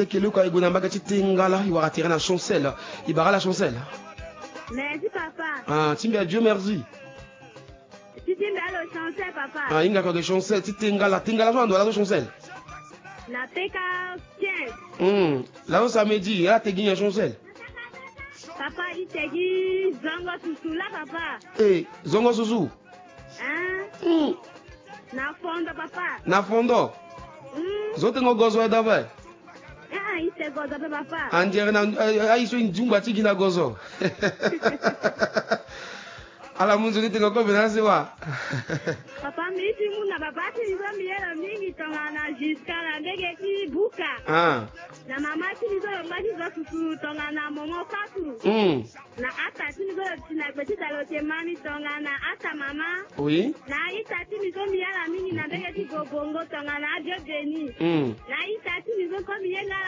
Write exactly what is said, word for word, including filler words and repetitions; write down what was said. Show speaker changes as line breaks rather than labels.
Inde Keloko Iguna Magachi Tingala, il va attirer la chancelle. Il barra la chancelle.
Merci, papa.
Ah, Timbia, Dieu merci.
Tu Timbia le chancelle, papa.
Ah, il y a encore de chancelle. Tingala, Tingala, on doit la chancelle.
La P K quinze.
Hum, là, on samedi, là, t'es gagné la chancelle.
Papa, il t'a dit Zongo Soussou, là, papa.
Eh, Zongo Soussou.
Hein?
Hum.
Na fondo, papa.
Na fondo.
Hum.
Zote ngo gozo d'abord.
Ah, il s'est gozo, papa.
Andiere na ai so njumba tiki na gozo. Ala munzo ni tengo ko benase wa.
Papa miti muna papa tilizo miela mingi tongana jiska na ndege ki buka.
Ah.
Na mama tilizo mbaki zo susu tongana momo fatu.
Mm.
Na ata tilizo tina petita lote mami tongana ata mama.
Oui.
Na ita tilizo miela mingi na ndege ki gobongo tongana adio beni.
Mm.
Na ita tilizo ko miela